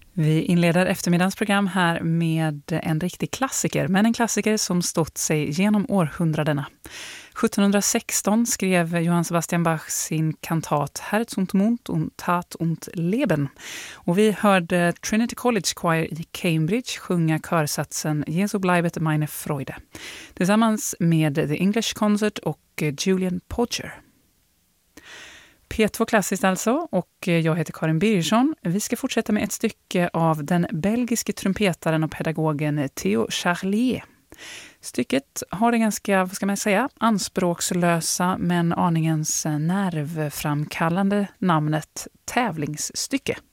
Vi inleder eftermiddagens program här med en riktig klassiker, men en klassiker som stått sig genom århundradena. 1716 skrev Johann Sebastian Bach sin kantat Herz und Mund und Tat und Leben. Och vi hörde Trinity College Choir i Cambridge sjunga körsatsen Jesu bleibet meine Freude tillsammans med The English Concert och Julian Porcher. P2 Klassiskt alltså, och jag heter Karin Birgersson. Vi ska fortsätta med ett stycke av den belgiske trumpetaren och pedagogen Theo Charlier. Stycket har det ganska, vad ska man säga, anspråkslösa men aningens nervframkallande namnet tävlingsstycke.